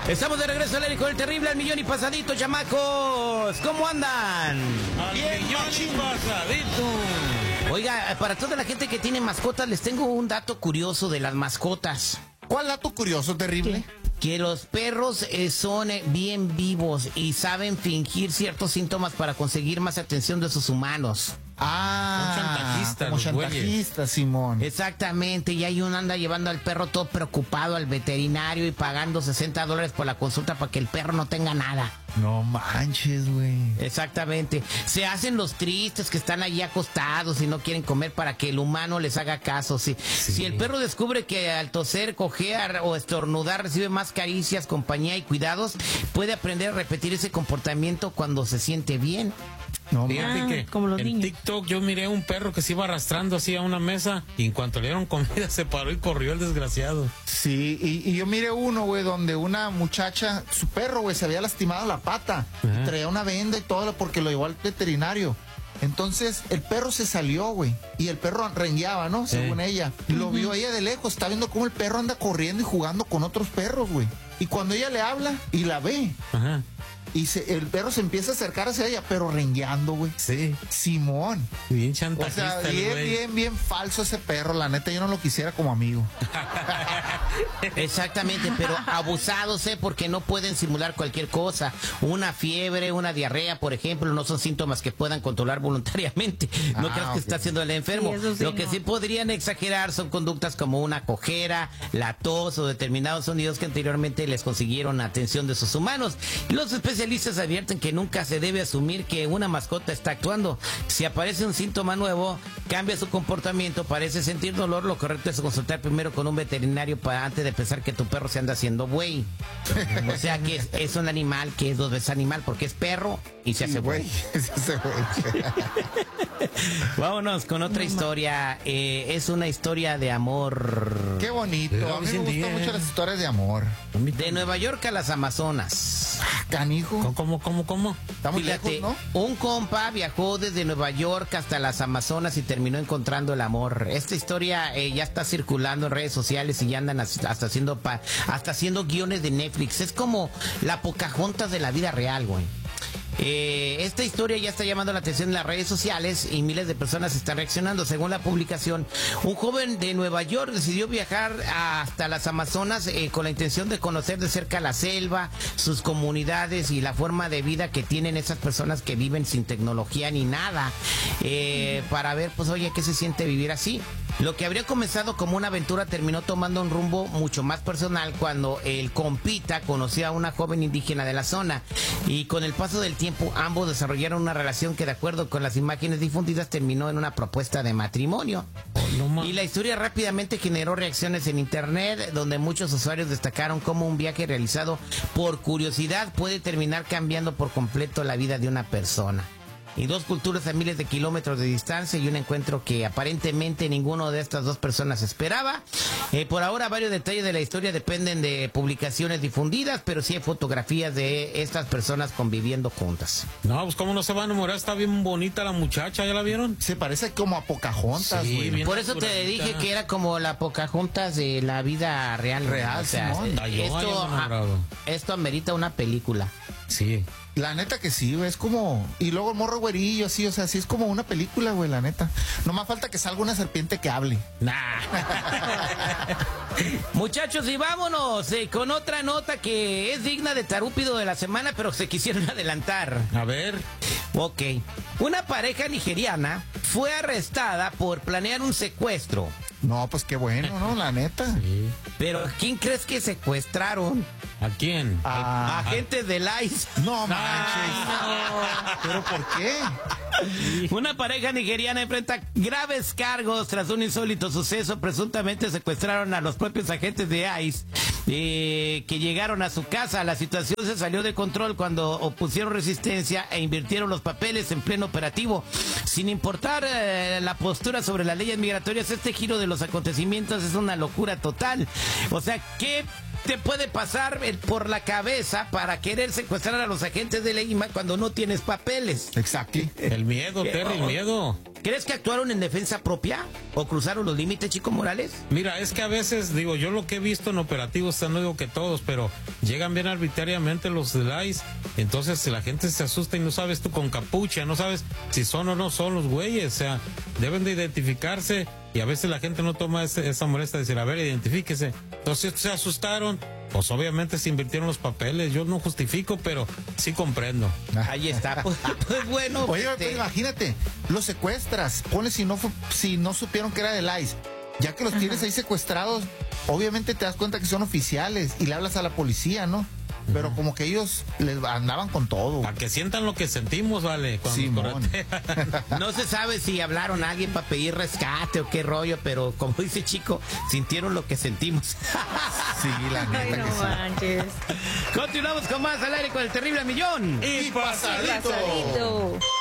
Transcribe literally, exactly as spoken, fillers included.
Estamos de regreso al aire con el terrible al millón y pasadito, chamacos. ¿Cómo andan? Al Bien, millón y pasadito. Oiga, para toda la gente que tiene mascotas, les tengo un dato curioso de las mascotas. ¿Cuál dato curioso, terrible? ¿Qué? Que los perros eh, son eh, bien vivos y saben fingir ciertos síntomas para conseguir más atención de sus humanos. Ah, Son chantajistas, como los güeyes. chantajistas, Simón. Exactamente, y hay uno anda llevando al perro todo preocupado al veterinario y pagando sesenta dólares por la consulta para que el perro no tenga nada. No manches, güey. Exactamente. Se hacen los tristes que están allí acostados y no quieren comer para que el humano les haga caso. Si, Sí. si el perro descubre que al toser, cojear o estornudar recibe más caricias, compañía y cuidados, puede aprender a repetir ese comportamiento cuando se siente bien. No Fíjate manches. que como los en niños. TikTok yo miré un perro que se iba arrastrando así a una mesa y en cuanto le dieron comida se paró y corrió el desgraciado. Sí, y, y yo miré uno, güey, donde una muchacha, su perro, güey, se había lastimado la pata. Ajá. Y traía una venda y todo porque lo llevó al veterinario. Entonces, el perro se salió, güey. Y el perro rengueaba, ¿no? Sí. Según ella. Lo vio ella de lejos. Está viendo cómo el perro anda corriendo y jugando con otros perros, güey. Y cuando ella le habla y la ve, Ajá. y se, el perro se empieza a acercar hacia ella, pero rengueando, güey. Sí. Simón. Bien O chantajista sea, el bien, güey. bien, bien falso ese perro. La neta, yo no lo quisiera como amigo. Exactamente, pero abusados, ¿eh? Porque no pueden simular cualquier cosa. Una fiebre, una diarrea, por ejemplo, no son síntomas que puedan controlar voluntariamente. No Ah, creas que ok. está haciendo el enfermo. Sí, eso sí, Lo que no. sí podrían exagerar son conductas como una cojera, la tos o determinados sonidos que anteriormente les consiguieron atención de sus humanos. Los especialistas advierten que nunca se debe asumir que una mascota está actuando. Si aparece un síntoma nuevo, cambia su comportamiento, parece sentir dolor, lo correcto es consultar primero con un veterinario para antes de pensar que tu perro se anda haciendo güey. O sea que es, es un animal que es dos veces animal porque es perro y se hace güey. Se hace güey. Vámonos con otra historia. Eh, es una historia de amor. Qué bonito. A mí me gustan mucho las historias de amor. De Nueva York a las Amazonas. Ah, canijo. ¿Cómo, cómo, cómo, cómo? Está muy Fíjate, lejos, ¿no? un compa viajó desde Nueva York hasta las Amazonas y terminó encontrando el amor. Esta historia eh, ya está circulando en redes sociales y ya andan as- hasta haciendo pa- hasta haciendo guiones de Netflix. Es como la Pocahontas de la vida real, güey. Eh, esta historia ya está llamando la atención en las redes sociales y miles de personas están reaccionando. Según la publicación, un joven de Nueva York decidió viajar hasta las Amazonas eh, con la intención de conocer de cerca la selva, sus comunidades y la forma de vida que tienen esas personas que viven sin tecnología ni nada, eh, para ver, pues, oye, ¿qué se siente vivir así? Lo que habría comenzado como una aventura terminó tomando un rumbo mucho más personal cuando el compita conoció a una joven indígena de la zona y con el paso del tiempo ambos desarrollaron una relación que de acuerdo con las imágenes difundidas terminó en una propuesta de matrimonio. No ma- Y la historia rápidamente generó reacciones en internet donde muchos usuarios destacaron cómo un viaje realizado por curiosidad puede terminar cambiando por completo la vida de una persona. Y dos culturas a miles de kilómetros de distancia y un encuentro que aparentemente ninguno de estas dos personas esperaba. Eh, por ahora varios detalles de la historia dependen de publicaciones difundidas, pero sí hay fotografías de estas personas conviviendo juntas. No, pues cómo no se va a enamorar, está bien bonita la muchacha, ¿ya la vieron? Se parece como a Pocahontas, Sí, güey. bien Por eso te naturadita. dije que era como la Pocahontas de la vida real. Real, o sea, Simón. eh, Ay, yo, ay, esto, ando enamorado. ah, esto amerita una película. Sí. La neta que sí, güey, es como... Y luego el morro güerillo, así, o sea, sí es como una película, güey, la neta. No más falta que salga una serpiente que hable. Nah. Muchachos, y vámonos eh, con otra nota que es digna de tarúpido de la semana, pero se quisieron adelantar. A ver. Ok. Una pareja nigeriana fue arrestada por planear un secuestro. No, pues qué bueno, ¿no? La neta. Sí. Pero ¿a quién crees que secuestraron? ¿A quién? Ah, Agentes del I C E. no manches. ¿Pero por qué? Una pareja nigeriana enfrenta graves cargos tras un insólito suceso. Presuntamente secuestraron a los propios agentes de I C E eh, que llegaron a su casa. La situación se salió de control cuando opusieron resistencia e invirtieron los papeles en pleno operativo. Sin importar eh, la postura sobre las leyes migratorias, este giro de los acontecimientos es una locura total. O sea, ¿qué te puede pasar eh, por la cabeza para querer secuestrar a los agentes de la I M A cuando no tienes papeles? Exacto. El miedo, Terry, el miedo. ¿Crees que actuaron en defensa propia o cruzaron los límites, Chico Morales? Mira, es que a veces, digo, yo lo que he visto en operativos, no digo que todos, pero llegan bien arbitrariamente los de la I C E, entonces la gente se asusta y no sabes tú con capucha, no sabes si son o no son los güeyes, o sea, deben de identificarse y a veces la gente no toma ese, esa molestia de decir, a ver, identifíquese. Entonces se asustaron, pues obviamente se invirtieron los papeles, yo no justifico, pero sí comprendo. Ahí está, pues, pues bueno. Oye, este... pues imagínate, los secuestras, ponle si no fue, si no supieron que era del I C E. Ya que los tienes ahí secuestrados, obviamente te das cuenta que son oficiales y le hablas a la policía, ¿no? Pero como que ellos les andaban con todo. Para que sientan lo que sentimos, vale. Simón. No se sabe si hablaron a alguien para pedir rescate o qué rollo, pero como dice Chico, sintieron lo que sentimos. Sí, la neta. Ay, no que sí. manches. Continuamos con más al aire con el terrible millón. Y pasadito. Pasadito.